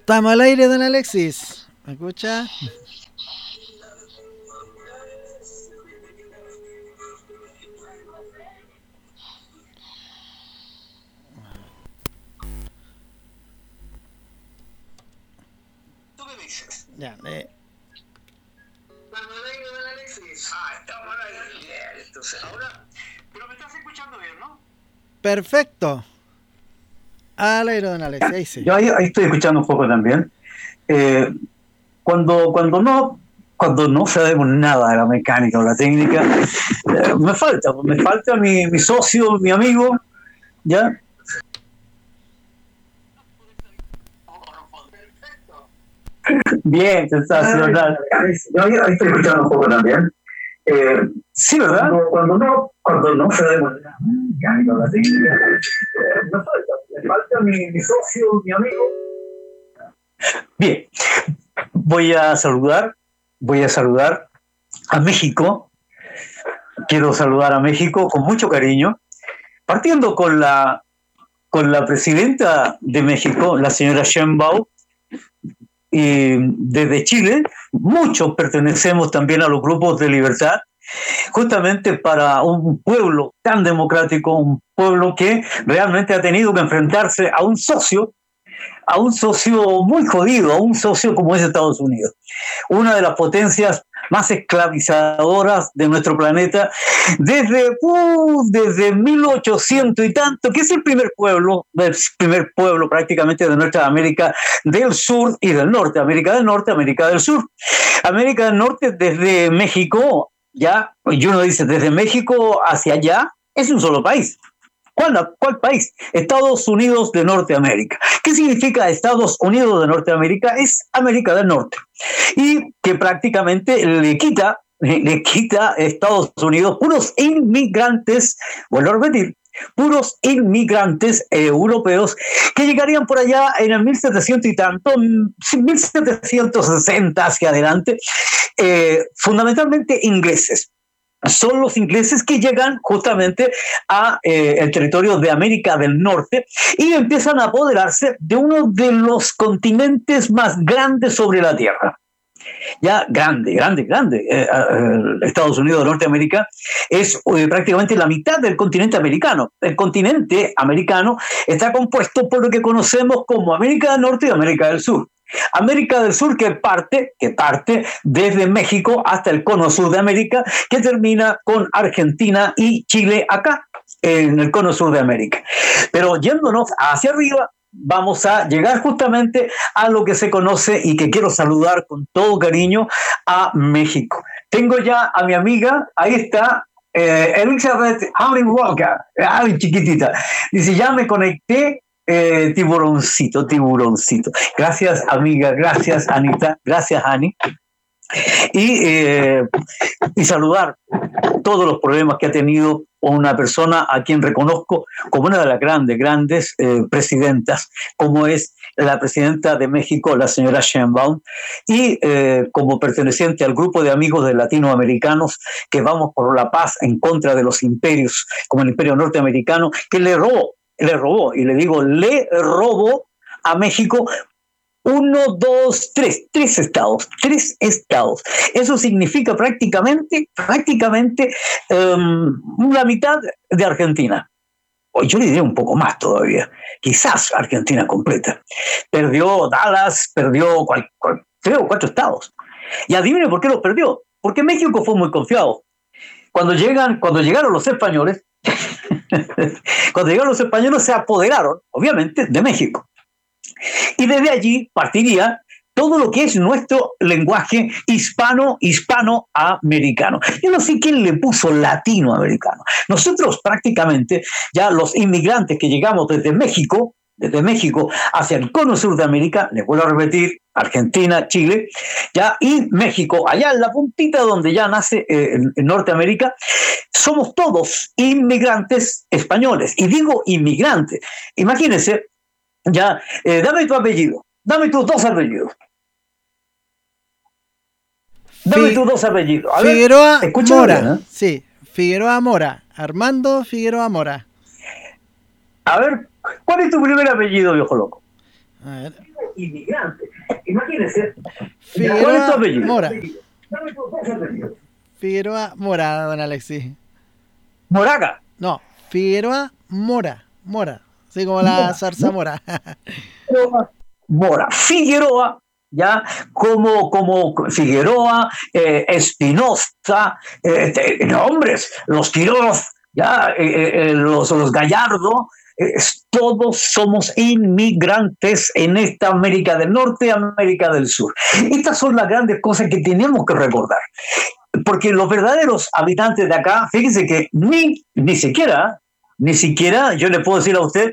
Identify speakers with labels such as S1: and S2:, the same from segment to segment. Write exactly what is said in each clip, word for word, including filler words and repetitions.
S1: Estamos al aire, don Alexis. ¿Me escucha?
S2: Tú me dices.
S1: Ya, eh.
S2: Estamos al aire, don Alexis. Ah, estamos al aire. Bien, entonces ahora. Pero me estás escuchando bien, ¿no?
S1: Perfecto. Al aire, don Alexis. Ahí sí.
S3: Yo ahí, ahí estoy escuchando un poco también. Eh, cuando, cuando no cuando no sabemos nada de la mecánica o la técnica, eh, me falta, me falta mi, mi socio, mi amigo, ¿ya? Bien, sensacional. Yo ahí, ahí estoy escuchando un poco también. Eh, sí, ¿verdad? Cuando, cuando no cuando no sabemos nada de la mecánica o la técnica, eh, me falta, me falta mi, mi socio, mi amigo. Bien, voy a saludar, voy a saludar a México. Quiero saludar a México con mucho cariño, partiendo con la, con la presidenta de México, la señora Sheinbaum, y desde Chile. Muchos pertenecemos también a los grupos de libertad, justamente para un pueblo tan democrático, un pueblo que realmente ha tenido que enfrentarse a un socio, a un socio muy jodido, a un socio como es Estados Unidos, una de las potencias más esclavizadoras de nuestro planeta desde, uh, desde mil ochocientos y tanto, que es el primer pueblo, el primer pueblo prácticamente de nuestra América del Sur y del Norte, América del Norte, América del Sur. América del Norte desde México, ya, y uno dice desde México hacia allá, es un solo país. ¿Cuál, ¿Cuál país? Estados Unidos de Norteamérica. ¿Qué significa Estados Unidos de Norteamérica? Es América del Norte. Y que prácticamente le quita, le quita a Estados Unidos puros inmigrantes, vuelvo a repetir, puros inmigrantes europeos que llegarían por allá en el mil setecientos y tanto, mil setecientos sesenta hacia adelante, eh, fundamentalmente ingleses. Son los ingleses que llegan justamente a eh, el territorio de América del Norte y empiezan a apoderarse de uno de los continentes más grandes sobre la Tierra. Ya grande, grande, grande. Eh, eh, Estados Unidos de Norteamérica es eh, prácticamente la mitad del continente americano. El continente americano está compuesto por lo que conocemos como América del Norte y América del Sur. América del Sur que parte, que parte desde México hasta el cono sur de América, que termina con Argentina y Chile acá, en el cono sur de América. Pero yéndonos hacia arriba, vamos a llegar justamente a lo que se conoce y que quiero saludar con todo cariño a México. Tengo ya a mi amiga, ahí está, eh, Elizabeth Hamlin Walker, ay, chiquitita. Dice, ya me conecté. Eh, tiburoncito, tiburoncito. Gracias, amiga, gracias, Anita, gracias, Ani. Y, eh, y saludar todos los problemas que ha tenido una persona a quien reconozco como una de las grandes, grandes eh, presidentas, como es la presidenta de México, la señora Sheinbaum, y eh, como perteneciente al grupo de amigos de latinoamericanos que vamos por la paz en contra de los imperios, como el imperio norteamericano, que le robó le robó, y le digo, le robó a México uno, dos, tres, tres estados, tres estados. Eso significa prácticamente, prácticamente um, la mitad de Argentina. O yo le diría un poco más todavía, quizás Argentina completa. Perdió Dallas, perdió cual, cual, tres o cuatro estados. Y adivine por qué los perdió, porque México fue muy confiado. Cuando, llegan, cuando llegaron los españoles, cuando llegaron los españoles se apoderaron, obviamente, de México. Y desde allí partiría todo lo que es nuestro lenguaje hispano, hispanoamericano. Yo no sé quién le puso latinoamericano. Nosotros prácticamente, ya los inmigrantes que llegamos desde México, desde México hacia el cono sur de América, les vuelvo a repetir, Argentina, Chile, ya, y México, allá en la puntita donde ya nace eh, en, en Norteamérica, somos todos inmigrantes españoles. Y digo inmigrantes, imagínense, ya, eh, dame tu apellido, dame tus dos apellidos. Dame
S1: Fi-
S3: tus dos apellidos. A
S1: Figueroa
S3: ver,
S1: Mora,
S3: bien, ¿eh?
S1: sí, Figueroa Mora, Armando Figueroa Mora.
S3: A ver, ¿cuál es tu primer apellido, viejo loco?
S1: A ver,
S3: inmigrantes. Imagínense.
S1: Figueroa Mora. Figueroa Mora, don Alexis.
S3: Moraga.
S1: No, Figueroa Mora. Mora. Así como la Mora, zarza mora.
S3: Mora. Figueroa, ya, como, como Figueroa, eh, Espinosa, eh, nombres, los Quiroz, ya, eh, eh, los, los Gallardo, eh, todos somos inmigrantes en esta América del Norte, América del Sur. Estas son las grandes cosas que tenemos que recordar. Porque los verdaderos habitantes de acá, fíjense que ni, ni siquiera, ni siquiera yo le puedo decir a usted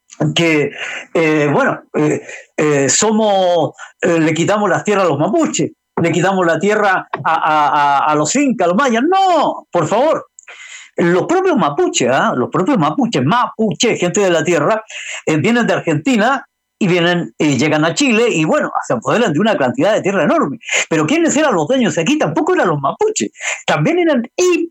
S3: que, eh, bueno, eh, eh, somos, eh, le quitamos las tierras a los mapuches, le quitamos la tierra a, a, a, a los incas, a los mayas. No, por favor. Los propios mapuches, ¿eh? los propios mapuches, mapuche, gente de la tierra, eh, vienen de Argentina y vienen, eh, llegan a Chile y bueno, se apoderan de una cantidad de tierra enorme. Pero ¿quiénes eran los dueños aquí? Tampoco eran los mapuches, también eran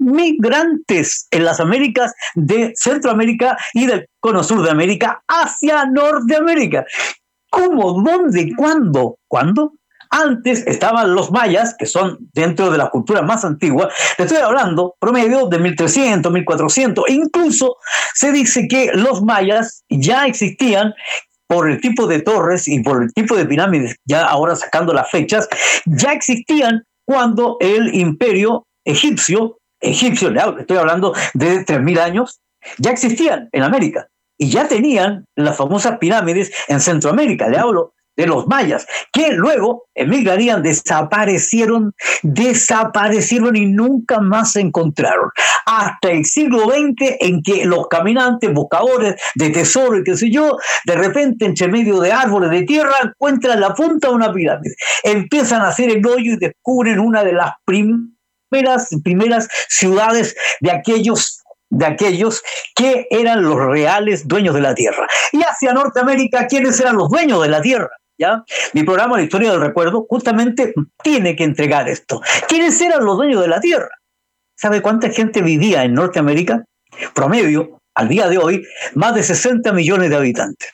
S3: inmigrantes en las Américas de Centroamérica y del cono sur de América hacia Norteamérica. ¿Cómo? ¿Dónde? ¿Cuándo? ¿Cuándo? Antes estaban los mayas, que son dentro de las culturas más antiguas, te estoy hablando promedio de mil trescientos, mil cuatrocientos, e incluso se dice que los mayas ya existían por el tipo de torres y por el tipo de pirámides, ya ahora sacando las fechas, ya existían cuando el imperio egipcio, egipcio, estoy hablando de tres mil años, ya existían en América y ya tenían las famosas pirámides en Centroamérica, le hablo de los mayas, que luego emigrarían, desaparecieron, desaparecieron y nunca más se encontraron. Hasta el siglo veinte, en que los caminantes, buscadores de tesoro y qué sé yo, de repente entre medio de árboles de tierra encuentran la punta de una pirámide. Empiezan a hacer el hoyo y descubren una de las primeras, primeras ciudades de aquellos de aquellos que eran los reales dueños de la tierra. Y hacia Norteamérica, ¿quiénes eran los dueños de la tierra? ¿Ya? Mi programa La Historia del Recuerdo justamente tiene que entregar esto. ¿Quiénes eran los dueños de la tierra? ¿Sabe cuánta gente vivía en Norteamérica? Promedio, al día de hoy, más de sesenta millones de habitantes.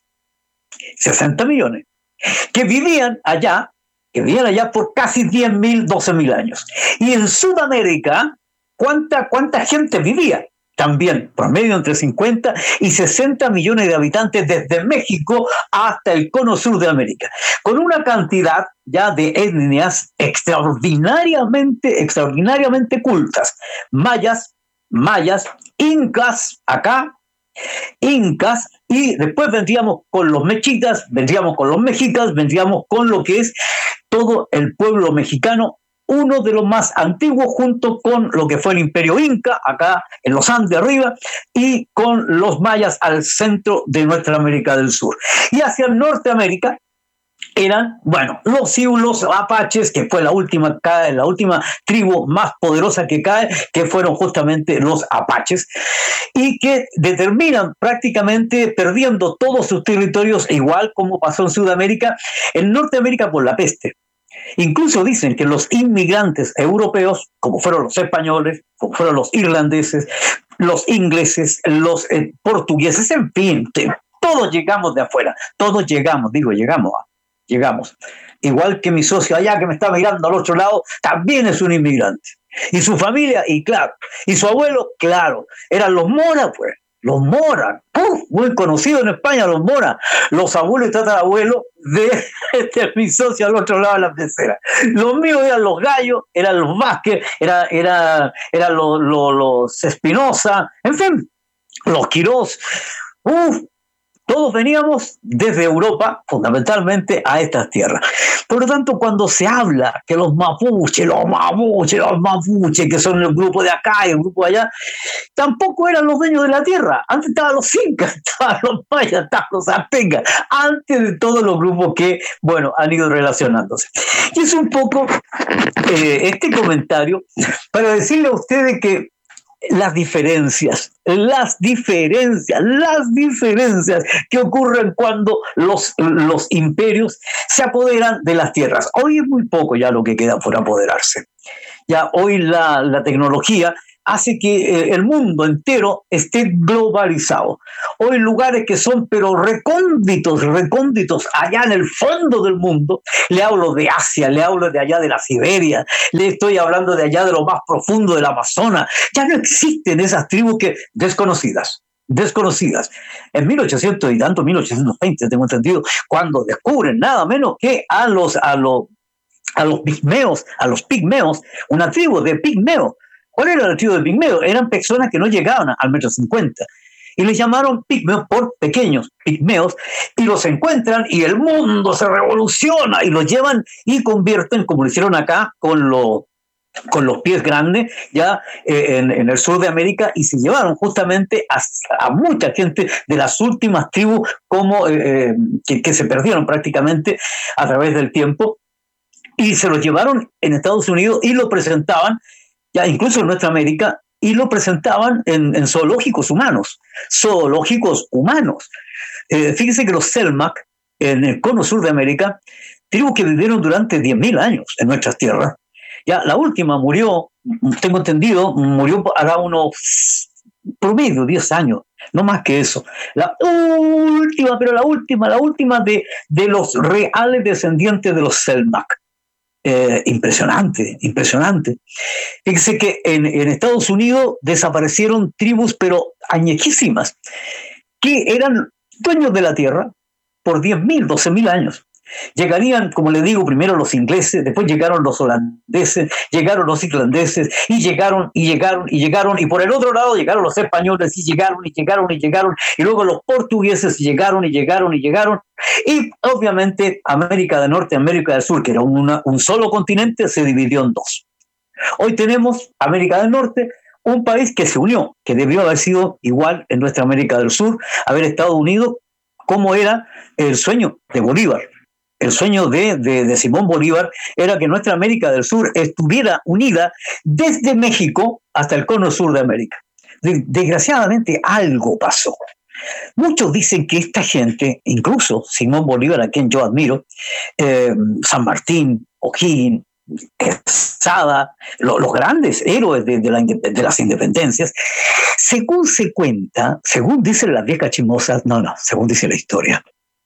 S3: sesenta millones. Que vivían allá, que vivían allá por casi diez mil, doce mil años. Y en Sudamérica, ¿cuánta, cuánta gente vivía? También promedio entre cincuenta y sesenta millones de habitantes desde México hasta el cono sur de América, con una cantidad ya de etnias extraordinariamente, extraordinariamente cultas. Mayas, mayas, incas, acá, incas, y después vendríamos con los mexitas, vendríamos con los mexicas, vendríamos con lo que es todo el pueblo mexicano, uno de los más antiguos, junto con lo que fue el imperio inca, acá en los Andes arriba, y con los mayas al centro de nuestra América del Sur. Y hacia el Norteamérica eran, bueno, los sioux, los apaches, que fue la última, la última tribu más poderosa que cae, que fueron justamente los apaches, y que determinan prácticamente perdiendo todos sus territorios, igual como pasó en Sudamérica, en Norteamérica por la peste. Incluso dicen que los inmigrantes europeos, como fueron los españoles, como fueron los irlandeses, los ingleses, los eh, portugueses, en fin, te, todos llegamos de afuera, todos llegamos, digo, llegamos, llegamos. Igual que mi socio allá que me está mirando al otro lado, también es un inmigrante. Y su familia, y claro, y su abuelo, claro, eran los Mora, pues. Los Mora, ¡puf! Muy conocidos en España, los Mora, los abuelos y tatarabuelos de, de mi socio al otro lado de la pecera. Los míos eran los Gallos, eran los Vázquez, era, era, eran los, los, los Espinosa, en fin, los Quiroz. Uf, todos veníamos desde Europa, fundamentalmente, a estas tierras. Por lo tanto, cuando se habla que los mapuches, los mapuches, los mapuches, que son el grupo de acá y el grupo de allá, tampoco eran los dueños de la tierra. Antes estaban los incas, estaban los mayas, estaban los aztecas, antes de todos los grupos que, bueno, han ido relacionándose. Y es un poco eh, este comentario para decirle a ustedes que las diferencias, las diferencias, las diferencias que ocurren cuando los, los imperios se apoderan de las tierras. Hoy es muy poco ya lo que queda por apoderarse. Ya hoy la, la tecnología hace que eh, el mundo entero esté globalizado. Hoy lugares que son pero recónditos, recónditos, allá en el fondo del mundo, le hablo de Asia, le hablo de allá de la Siberia, le estoy hablando de allá de lo más profundo del Amazonas, ya no existen esas tribus que desconocidas. desconocidas. En mil ochocientos y tanto, mil ochocientos veinte, tengo entendido, cuando descubren nada menos que a los, a los, a los pigmeos, a los pigmeos, una tribu de pigmeos. ¿Cuál era la tribu de pigmeos? Eran personas que no llegaban al metro cincuenta. Y les llamaron pigmeos por pequeños, pigmeos, y los encuentran y el mundo se revoluciona y los llevan y convierten, como lo hicieron acá con los con los pies grandes, ya eh, en, en el sur de América, y se llevaron justamente a, a mucha gente de las últimas tribus como eh, que, que se perdieron prácticamente a través del tiempo, y se los llevaron en Estados Unidos y lo presentaban, ya incluso en nuestra América, y lo presentaban en, en zoológicos humanos, zoológicos humanos. Eh, fíjense que los Selknam, en el cono sur de América, tribus que vivieron durante diez mil años en nuestras tierras. Ya la última murió, tengo entendido, murió hará unos promedio diez años, no más que eso. La última, pero la última, la última de, de los reales descendientes de los Selknam. Eh, impresionante, impresionante. Fíjese que en, en Estados Unidos desaparecieron tribus, pero añejísimas, que eran dueños de la tierra por diez mil, doce mil años. Llegarían, como le digo, primero los ingleses, después llegaron los holandeses, llegaron los irlandeses, y llegaron, y llegaron, y llegaron, y por el otro lado llegaron los españoles, y llegaron, y llegaron, y llegaron, y luego los portugueses llegaron, y llegaron, y llegaron, y obviamente América del Norte, América del Sur, que era una, un solo continente, se dividió en dos. Hoy tenemos América del Norte, un país que se unió, que debió haber sido igual en nuestra América del Sur, haber estado unido como era el sueño de Bolívar. El sueño de, de, de Simón Bolívar era que nuestra América del Sur estuviera unida desde México hasta el cono sur de América. Desgraciadamente algo pasó. Muchos dicen que esta gente, incluso Simón Bolívar, a quien yo admiro, eh, San Martín, O'Higgins, Quesada, lo, los grandes héroes de, de, la, de las independencias, según se cuenta, según dicen las viejas chismosas, no, no, según dice la historia,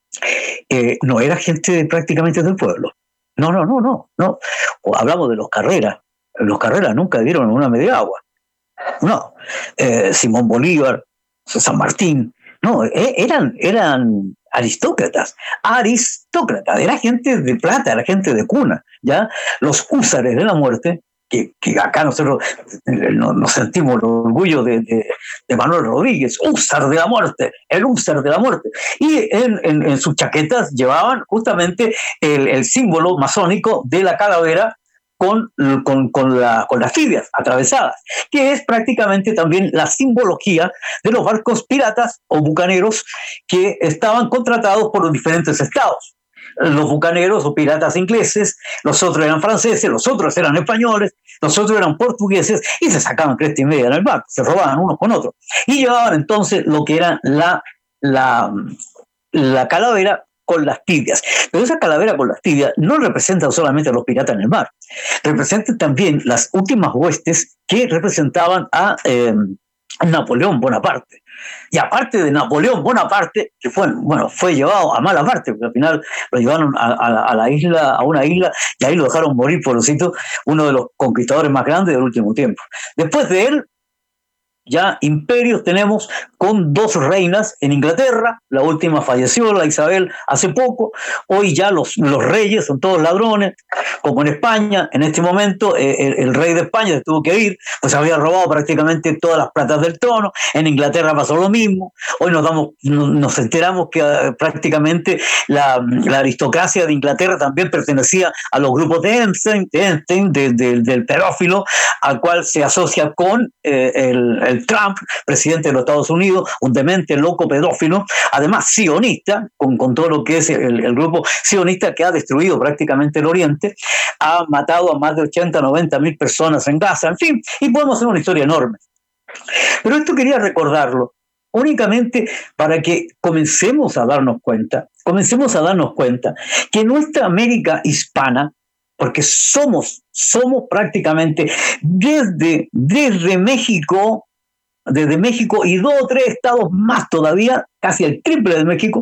S3: Eh, no era gente prácticamente del pueblo. No, no, no, no, no. O hablamos de los Carreras. Los Carreras nunca dieron una media agua. No. Eh, Simón Bolívar, San Martín, no, eh, eran, eran aristócratas. Aristócratas. Era gente de plata, era gente de cuna. ¿Ya? Los húsares de la muerte, que, que acá nosotros nos, nos sentimos el orgullo de, de, de Manuel Rodríguez, húsar de la muerte, el húsar de la muerte. Y en, en, en sus chaquetas llevaban justamente el, el símbolo masónico de la calavera con, con, con, la, con las tibias atravesadas, que es prácticamente también la simbología de los barcos piratas o bucaneros que estaban contratados por los diferentes estados. Los bucaneros o piratas ingleses, los otros eran franceses, los otros eran españoles, los otros eran portugueses, y se sacaban cresta y media en el barco, se robaban unos con otros, y llevaban entonces lo que era la, la, la calavera con las tibias. Pero esa calavera con las tibias no representa solamente a los piratas en el mar, representa también las últimas huestes que representaban a eh, Napoleón Bonaparte. Y aparte de Napoleón Bonaparte, que fue, bueno, fue llevado a mala parte, porque al final lo llevaron a, a, a la isla, a una isla, y ahí lo dejaron morir, pobrecito, uno de los conquistadores más grandes del último tiempo. Después de él, ya imperios tenemos con dos reinas en Inglaterra, la última falleció, la Isabel, hace poco. Hoy ya los, los reyes son todos ladrones, como en España. En este momento eh, el, el rey de España se tuvo que ir, pues había robado prácticamente todas las platas del trono. En Inglaterra pasó lo mismo. Hoy nos, damos, nos enteramos que uh, prácticamente la, la aristocracia de Inglaterra también pertenecía a los grupos de Einstein, de Einstein de, de, del pedófilo, al cual se asocia con eh, el, el Trump, presidente de los Estados Unidos, un demente, loco, pedófilo, además sionista, con, con todo lo que es el, el grupo sionista que ha destruido prácticamente el Oriente, ha matado a más de ochenta, noventa mil personas en Gaza, en fin, y podemos hacer una historia enorme. Pero esto quería recordarlo únicamente para que comencemos a darnos cuenta, comencemos a darnos cuenta que nuestra América hispana porque somos, somos prácticamente desde, desde México, desde México y dos o tres estados más todavía, casi el triple de México,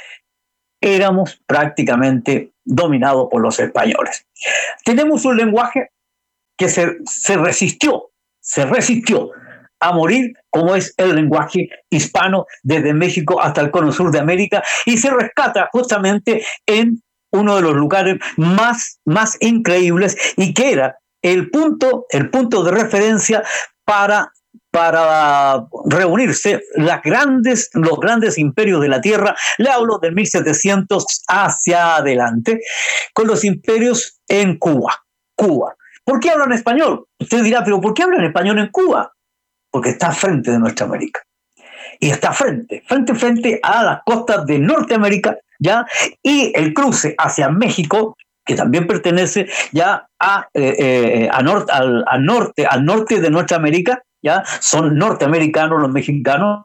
S3: éramos prácticamente dominados por los españoles. Tenemos un lenguaje que se, se resistió, se resistió a morir, como es el lenguaje hispano desde México hasta el cono sur de América, y se rescata justamente en uno de los lugares más, más increíbles y que era el punto, el punto de referencia para, para reunirse las grandes, los grandes imperios de la Tierra. Le hablo del mil setecientos hacia adelante, con los imperios en Cuba. Cuba. ¿Por qué hablan español? Usted dirá, pero ¿por qué hablan español en Cuba? Porque está frente de nuestra América. Y está frente, frente, frente a las costas de Norteamérica, ¿ya? Y el cruce hacia México, que también pertenece ya a, eh, eh, a, nor- al, al norte, al norte de nuestra América, ¿ya? Son norteamericanos los mexicanos.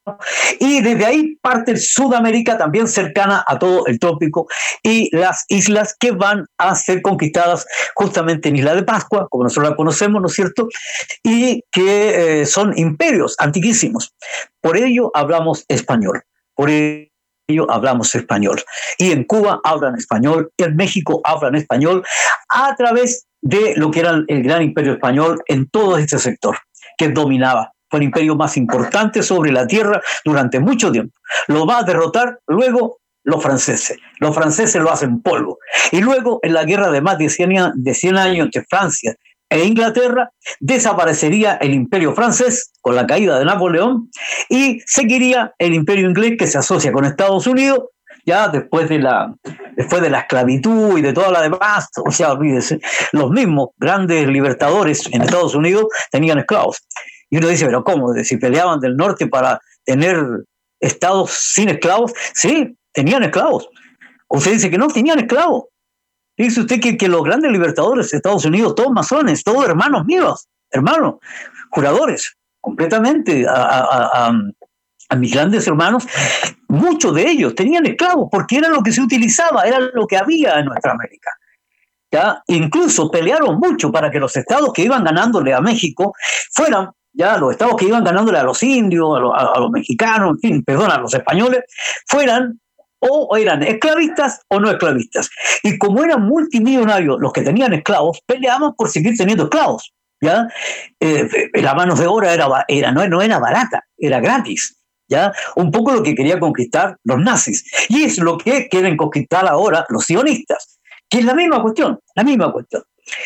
S3: Y desde ahí parte Sudamérica, también cercana a todo el trópico, y las islas que van a ser conquistadas justamente en Isla de Pascua, como nosotros la conocemos, ¿no es cierto? Y que eh, son imperios antiquísimos. Por ello hablamos español, por ello hablamos español. Y en Cuba hablan español, y en México hablan español, a través de lo que era el gran imperio español en todo este sector, que dominaba. Fue el imperio más importante sobre la tierra durante mucho tiempo. Lo va a derrotar luego los franceses. Los franceses lo hacen polvo. Y luego, en la guerra de más de cien años entre Francia e Inglaterra, desaparecería el imperio francés con la caída de Napoleón y seguiría el imperio inglés, que se asocia con Estados Unidos, ya después de la, después de la esclavitud y de toda la demás. O sea, olvídese, los mismos grandes libertadores en Estados Unidos tenían esclavos. Y uno dice, pero ¿cómo? Si peleaban del norte para tener estados sin esclavos. Sí, tenían esclavos. Usted dice que no, tenían esclavos. Dice usted que, que los grandes libertadores de Estados Unidos, todos masones, todos hermanos míos, hermanos, juradores, completamente a, a, a, a mis grandes hermanos, muchos de ellos tenían esclavos porque era lo que se utilizaba, era lo que había en nuestra América. ¿Ya? Incluso pelearon mucho para que los estados que iban ganándole a México fueran, ya los estados que iban ganándole a los indios, a los, a los mexicanos, en fin, perdón, a los españoles, fueran o eran esclavistas o no esclavistas. Y como eran multimillonarios los que tenían esclavos, peleaban por seguir teniendo esclavos. ¿Ya? Eh, la mano de obra era, era, no, no era barata, era gratis. ¿Ya? Un poco lo que querían conquistar los nazis. Y es lo que quieren conquistar ahora los sionistas, que es la misma cuestión, la misma cuestión.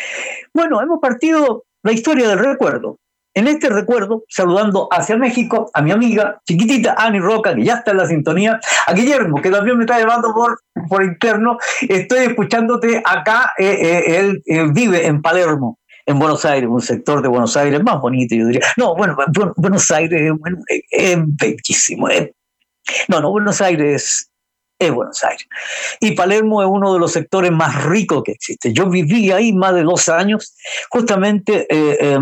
S3: Bueno, hemos partido la historia del recuerdo. En este recuerdo, saludando hacia México a mi amiga chiquitita Ani Roca, que ya está en la sintonía, a Guillermo, que también me está llevando por, por interno. Estoy escuchándote acá, eh, eh, él, él vive en Palermo, en Buenos Aires, un sector de Buenos Aires más bonito, yo diría. No, bueno, Buenos Aires bueno, es, es bellísimo. Es, no, no, Buenos Aires es Buenos Aires. Y Palermo es uno de los sectores más ricos que existe. Yo viví ahí más de dos años, justamente eh, eh,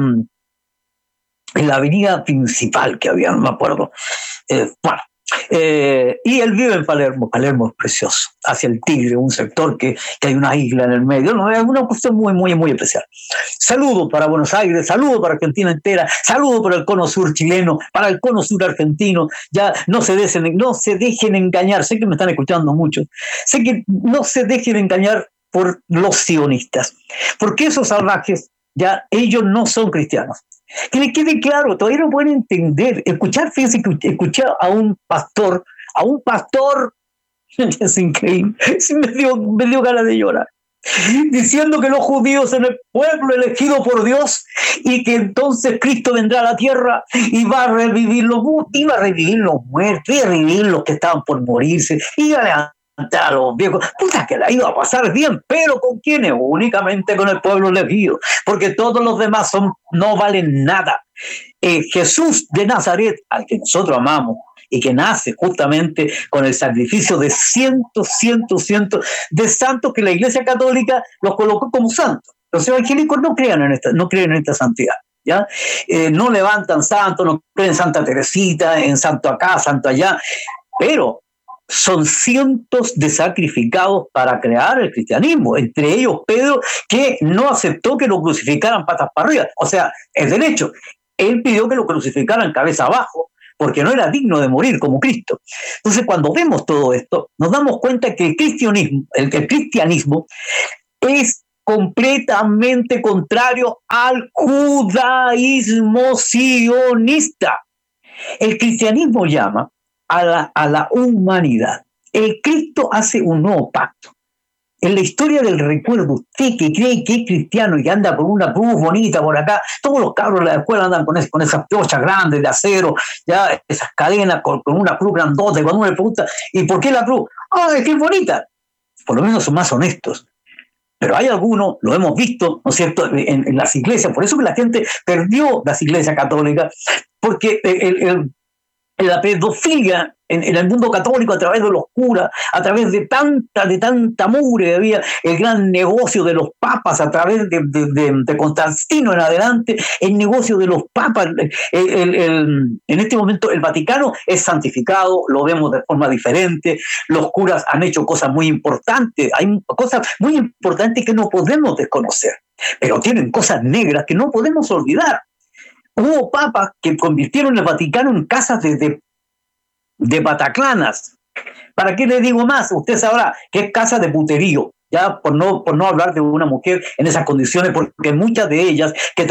S3: en la avenida principal que había, no me acuerdo. Eh, bueno, eh, y él vive en Palermo. Palermo es precioso, hacia el Tigre, un sector que, que hay una isla en el medio. No, es una cuestión muy, muy, muy especial. Saludo para Buenos Aires, saludo para Argentina entera, saludo para el cono sur chileno, para el cono sur argentino. Ya no se dejen, no se dejen engañar, sé que me están escuchando mucho, sé que no se dejen engañar por los sionistas, porque esos salvajes, ya ellos no son cristianos. Que les quede claro, todavía no pueden entender. Escuchar, fíjense que escuché a un pastor, a un pastor, es increíble, me dio, me dio ganas de llorar, diciendo que los judíos son el pueblo elegido por Dios y que entonces Cristo vendrá a la tierra y va a revivir los muertos, iba a revivir los muertos, iba a revivir los que estaban por morirse, iba a levantar a los viejos. Puta que la iba a pasar bien, pero ¿con quiénes? Únicamente con el pueblo elegido, porque todos los demás son, no valen nada. Eh, Jesús de Nazaret, al que nosotros amamos, y que nace justamente con el sacrificio de cientos, cientos, cientos de santos que la Iglesia Católica los colocó como santos. Los evangélicos no creen en esta, no creen en esta santidad, ¿ya? Eh, no levantan santos, no creen en Santa Teresita, en santo acá, santo allá, pero
S4: son cientos de sacrificados para crear el cristianismo, entre ellos Pedro, que no aceptó que lo crucificaran patas para arriba, o sea, es derecho. Él pidió que lo crucificaran cabeza abajo, porque no era digno de morir como Cristo. Entonces, cuando vemos todo esto, nos damos cuenta que el cristianismo, el, el cristianismo es completamente contrario al judaísmo sionista. El cristianismo llama a la, a la humanidad. El Cristo hace un nuevo pacto. En la historia del recuerdo, usted que cree que es cristiano y que anda con una cruz bonita por acá, todos los cabros de la escuela andan con, es, con esas piochas grandes de acero, ya esas cadenas con, con una cruz grandota, y cuando uno le pregunta, ¿y por qué la cruz? Ah, es que es bonita. Por lo menos son más honestos. Pero hay algunos, lo hemos visto, ¿no es cierto?, en, en las iglesias, por eso que la gente perdió las iglesias católicas, porque el, el, la pedofilia en, en el mundo católico, a través de los curas, a través de tanta, de tanta mugre, había el gran negocio de los papas, a través de, de, de, de Constantino en adelante, el negocio de los papas. El, el, el, en este momento el Vaticano es santificado, lo vemos de forma diferente, los curas han hecho cosas muy importantes, hay cosas muy importantes que no podemos desconocer, pero tienen cosas negras que no podemos olvidar. Hubo papas que convirtieron el Vaticano en casas de, de, de pataclanas. ¿Para qué le digo más? Usted sabrá que es casa de puterío, ya por no, por no hablar de una mujer en esas condiciones, porque muchas de ellas que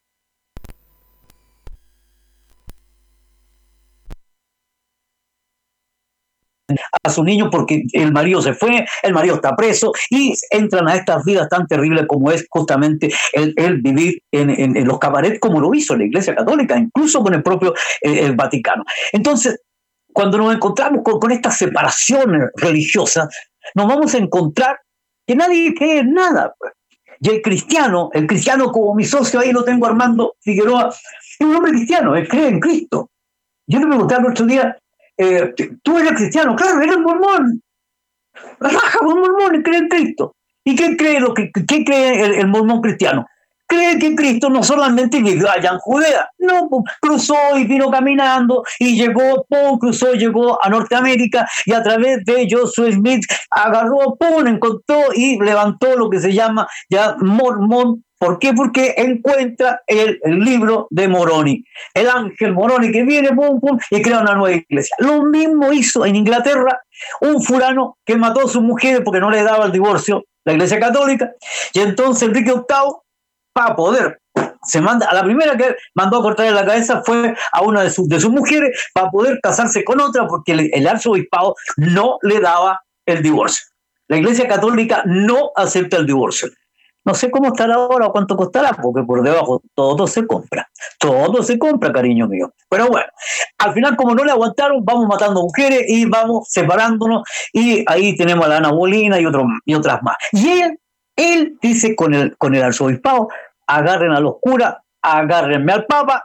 S4: a su niño porque el marido se fue, el marido está preso, y entran a estas vidas tan terribles como es justamente el, el vivir en, en, en los cabarets, como lo hizo la Iglesia Católica, incluso con el propio eh, el Vaticano. Entonces, cuando nos encontramos con, con estas separaciones religiosas, nos vamos a encontrar que nadie cree en nada. Y el cristiano, el cristiano como mi socio, ahí lo tengo, Armando Figueroa, es un hombre cristiano, él cree en Cristo. Yo le pregunté el otro día, Eh, tú eres cristiano, claro, eres mormón, raja un mormón y cree en Cristo. ¿Y qué cree, lo que, qué cree el, el mormón cristiano? Cree que Cristo no solamente vivió allá en Judea, no, cruzó y vino caminando y llegó, pum, cruzó, llegó a Norteamérica, y a través de Joseph Smith agarró, pum, encontró y levantó lo que se llama ya Mormón. ¿Por qué? Porque encuentra el, el libro de Moroni, el ángel Moroni que viene, pum, pum, y crea una nueva iglesia. Lo mismo hizo en Inglaterra un fulano que mató a sus mujeres porque no le daba el divorcio la Iglesia Católica, y entonces Enrique octavo, para poder, se manda, a la primera que mandó a cortarle la cabeza fue a una de, sus, de sus mujeres para poder casarse con otra, porque el, el arzobispado no le daba el divorcio. La Iglesia Católica no acepta el divorcio. No sé cómo estará ahora o cuánto costará, porque por debajo todo se compra. Todo se compra, cariño mío. Pero bueno, al final, como no le aguantaron, vamos matando mujeres y vamos separándonos. Y ahí tenemos a la Ana Bolina y, otro, y otras más. Y él, él dice con el, con el arzobispado, agarren a los curas, agárrenme al Papa,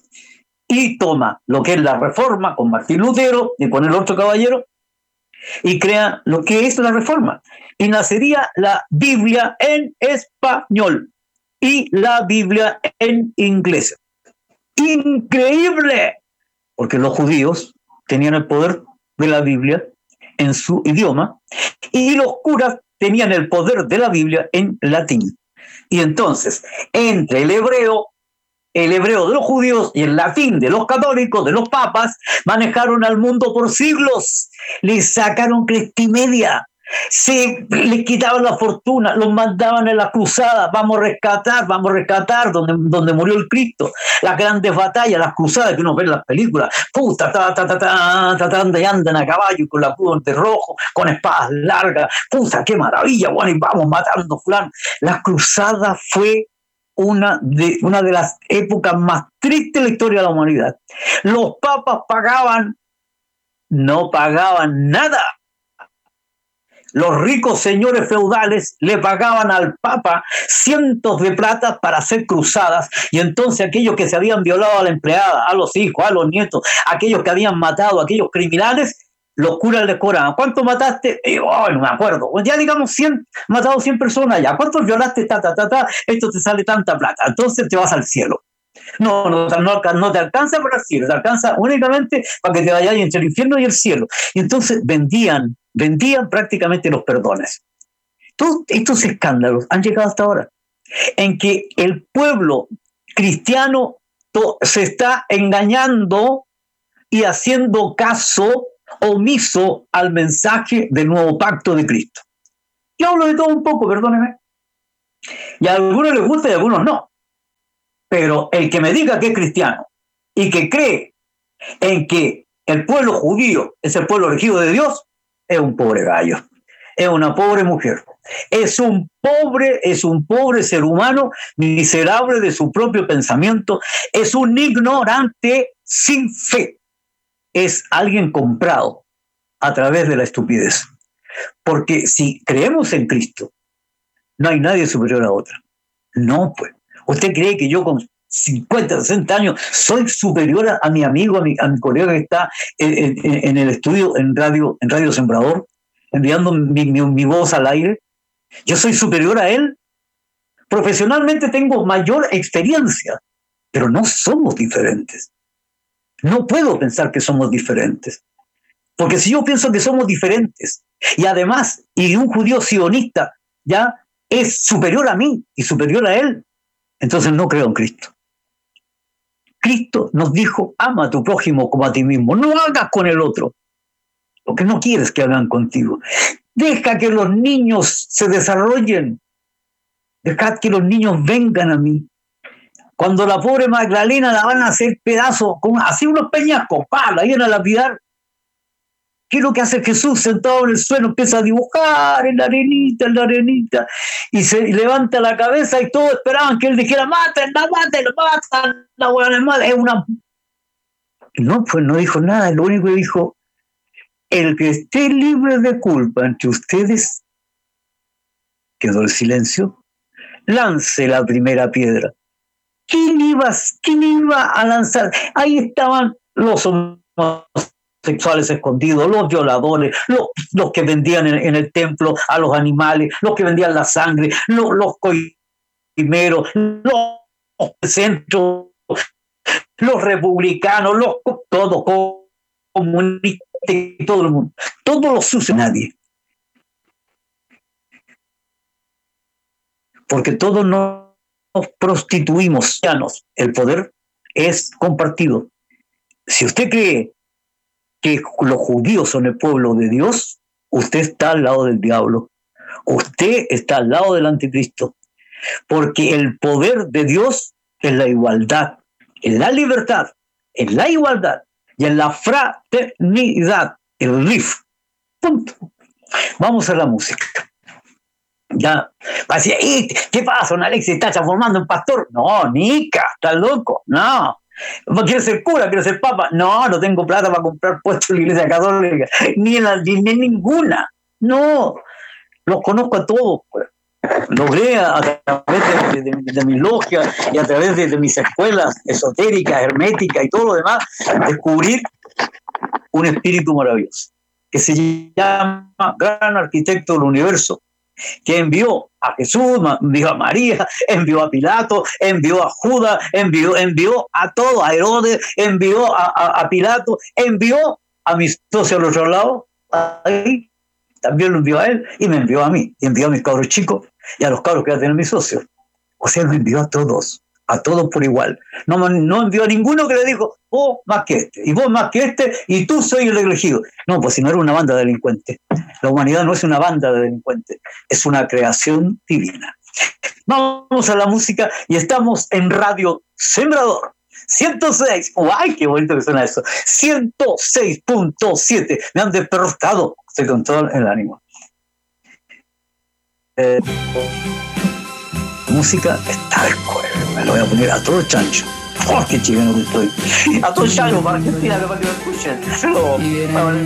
S4: y toma lo que es la Reforma con Martín Lutero y con el otro caballero, y crea lo que es la Reforma. Y nacería la Biblia en español y la Biblia en inglés. ¡Increíble! Porque los judíos tenían el poder de la Biblia en su idioma y los curas tenían el poder de la Biblia en latín. Y entonces, entre el hebreo, el hebreo de los judíos y el latín de los católicos, de los papas, manejaron al mundo por siglos. Les sacaron cresta y media. Se les quitaban la fortuna, los mandaban en la cruzada, vamos a rescatar, vamos a rescatar donde, donde murió el Cristo, las grandes batallas, las cruzadas que uno ve en las películas, puta, ta, ta, ta, ta, ta, ta, y andan a caballo con la cruz de rojo, con espadas largas, puta, qué maravilla, bueno, y vamos matando fulano. La cruzada fue una de, una de las épocas más tristes de la historia de la humanidad. Los papas pagaban, no pagaban nada. Los ricos señores feudales le pagaban al Papa cientos de plata para hacer cruzadas, y entonces aquellos que se habían violado a la empleada, a los hijos, a los nietos, aquellos que habían matado, aquellos criminales, los curas les cobraban. ¿Cuánto mataste? Y, oh, no me acuerdo. Ya digamos cien, matado cien personas ya. ¿Cuántos violaste? Ta, ta, ta, ta. Esto te sale tanta plata. Entonces te vas al cielo. No, no, no, no te alcanza para el cielo, te alcanza únicamente para que te vayas entre el infierno y el cielo. Y entonces vendían, vendían prácticamente los perdones. Todos estos escándalos han llegado hasta ahora, en que el pueblo cristiano to- se está engañando y haciendo caso omiso al mensaje del nuevo pacto de Cristo. Yo hablo de todo un poco, perdóneme. Y a algunos les gusta y a algunos no. Pero el que me diga que es cristiano y que cree en que el pueblo judío es el pueblo elegido de Dios, es un pobre gallo, es una pobre mujer, es un pobre, es un pobre ser humano miserable de su propio pensamiento, es un ignorante sin fe, es alguien comprado a través de la estupidez. Porque si creemos en Cristo, no hay nadie superior a otro. No, pues. ¿Usted cree que yo con cincuenta, sesenta años soy superior a, a mi amigo, a mi, a mi colega que está en, en, en el estudio, en radio, en Radio Sembrador, enviando mi, mi, mi voz al aire? ¿Yo soy superior a él? Profesionalmente tengo mayor experiencia, pero no somos diferentes. No puedo pensar que somos diferentes. Porque si yo pienso que somos diferentes, y además, y un judío sionista ya es superior a mí y superior a él, entonces no creo en Cristo. Cristo nos dijo, ama a tu prójimo como a ti mismo. No hagas con el otro lo que no quieres que hagan contigo. Deja que los niños se desarrollen. Dejad que los niños vengan a mí. Cuando la pobre Magdalena la van a hacer pedazos, con así unos peñascos, ¡pah!, la iban a lapidar. ¿Qué es lo que hace Jesús? Sentado en el suelo empieza a dibujar en la arenita, en la arenita, y se levanta la cabeza y todos esperaban que él dijera, mátenla, mátenla, mátenla, la buena madre, es una... No, pues no dijo nada, lo único que dijo, el que esté libre de culpa entre ustedes, quedó el silencio, lance la primera piedra. ¿Quién iba, quién iba a lanzar? Ahí estaban los homosexuales escondidos, los violadores, los, los que vendían en, en el templo a los animales, los que vendían la sangre, los, los coimeros, los centros, los republicanos, los, todos comunistas, todo el mundo. Todos los sucios, nadie. Porque todos nos prostituimos. El poder es compartido. Si usted cree que los judíos son el pueblo de Dios, usted está al lado del diablo. Usted está al lado del anticristo. Porque el poder de Dios es la igualdad, en la libertad, en la igualdad y en la fraternidad, el R I F. Punto. Vamos a la música. Ya, así, ¿qué pasa? ¿Un Alexis está transformando en pastor? No, Nica, ¿estás loco? No. ¿Quiere ser cura? ¿Quiere ser papa? No, no tengo plata para comprar puestos en la iglesia católica, ni en, la, ni en ninguna. No, los conozco a todos, pues. Logré a, a través de, de, de, de mi logia y a través de, de mis escuelas esotéricas, herméticas y todo lo demás, descubrir un espíritu maravilloso que se llama Gran Arquitecto del Universo, que envió a Jesús, envió a María, envió a Pilato, envió a Judas, envió, envió a todo, a Herodes, envió a, a, a Pilato, envió a mis socios al otro lado, ahí también lo envió a él y me envió a mí, y envió a mis cabros chicos y a los cabros que ya tienen mis socios. O sea, me envió a todos, a todos por igual. No, no envió a ninguno que le dijo, vos más que este, y vos más que este, y tú soy el elegido. No, pues si no era una banda de delincuentes. La humanidad no es una banda de delincuentes, es una creación divina. Vamos a la música y estamos en Radio Sembrador. ciento seis, ¡ay, qué bonito que suena eso! ciento seis punto siete, me han despertado, estoy con todo el ánimo. Eh, música está de acuerdo, me lo voy a poner a todo chancho. ¡Oh, qué chileno que estoy! A todo chancho, para que, para que me escuchen. Pero,